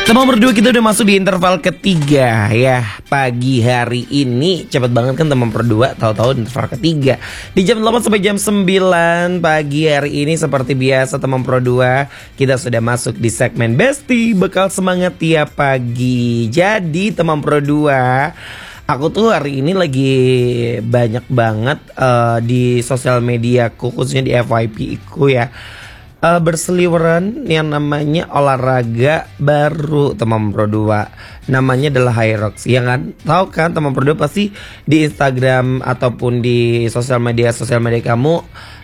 Teman berdua, kita udah masuk di interval ketiga ya. Pagi hari ini cepet banget kan teman berdua, tahu-tahu interval ketiga. Di jam 8 sampai jam 9 pagi hari ini seperti biasa teman berdua, kita sudah masuk di segmen Besti, bekal semangat tiap pagi. Jadi teman berdua, aku tuh hari ini lagi banyak banget di sosial media khususnya di FYP ku ya, berseliweran yang namanya olahraga baru teman berdua. Namanya adalah HYROX, ya kan? Tahu kan teman berdua, pasti di Instagram ataupun di sosial media kamu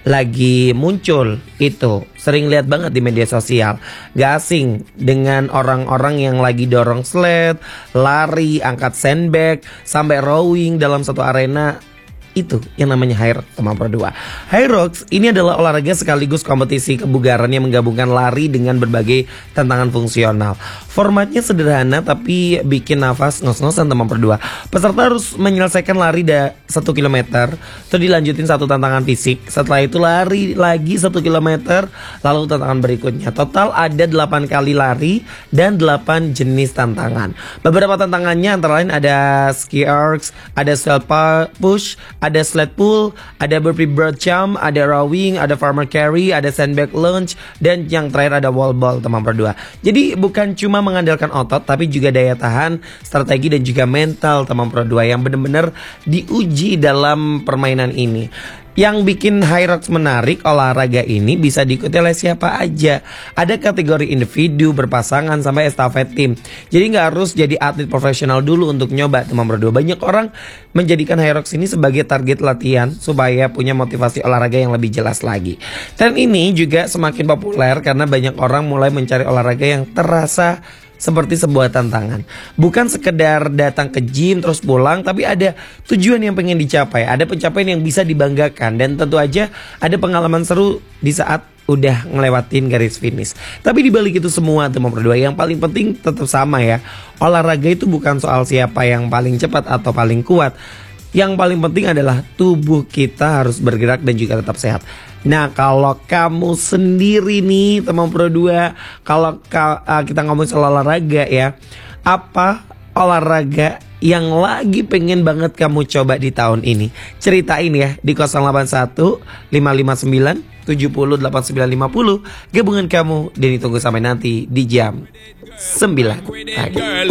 lagi muncul itu. Sering lihat banget di media sosial. Gak asing dengan orang-orang yang lagi dorong sled, lari, angkat sandbag, sampai rowing dalam satu arena. Itu yang namanya HYROX teman berdua. HYROX ini adalah olahraga sekaligus kompetisi kebugaran yang menggabungkan lari dengan berbagai tantangan fungsional. Formatnya sederhana tapi bikin nafas ngos-ngosan teman berdua. Peserta harus menyelesaikan lari 1 km, terus dilanjutin satu tantangan fisik. Setelah itu lari lagi 1 km, lalu tantangan berikutnya. Total ada 8 kali lari dan 8 jenis tantangan. Beberapa tantangannya antara lain ada ski arcs, ada self push, ada sled pull, ada burpee broad jump, ada rowing, ada farmer carry, ada sandbag lunge, dan yang terakhir ada wall ball teman berdua. Jadi bukan cuma mengandalkan otot, tapi juga daya tahan, strategi, dan juga mental teman berdua yang benar-benar diuji dalam permainan ini. Yang bikin HYROX menarik, olahraga ini bisa diikuti oleh siapa aja. Ada kategori individu, berpasangan, sampai estafet tim. Jadi gak harus jadi atlet profesional dulu untuk nyoba teman berdua. Banyak orang menjadikan HYROX ini sebagai target latihan supaya punya motivasi olahraga yang lebih jelas lagi. Tren ini juga semakin populer karena banyak orang mulai mencari olahraga yang terasa seperti sebuah tantangan. Bukan sekedar datang ke gym terus pulang, tapi ada tujuan yang pengen dicapai, ada pencapaian yang bisa dibanggakan, dan tentu aja ada pengalaman seru di saat udah ngelewatin garis finish. Tapi dibalik itu semua teman berdua, yang paling penting tetap sama ya. Olahraga itu bukan soal siapa yang paling cepat atau paling kuat. Yang paling penting adalah tubuh kita harus bergerak dan juga tetap sehat. Nah, kalau kamu sendiri nih teman berdua, kalau kita ngomong soal olahraga ya, apa olahraga yang lagi pengen banget kamu coba di tahun ini? Ceritain ya di 081 559 70 8950. Gabungan kamu, dan ditunggu sampai nanti di jam 9 pagi.